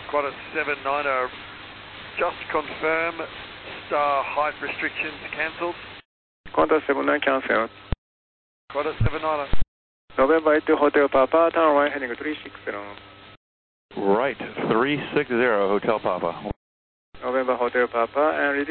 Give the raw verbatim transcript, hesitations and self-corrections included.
Qantas seven niner, just confirm star height restrictions cancelled. Qantas seven nine cancelled. Qantas seven niner. November eight Hotel Papa, turn right heading three six zero. Right, three six zero Hotel Papa. November Hotel Papa, and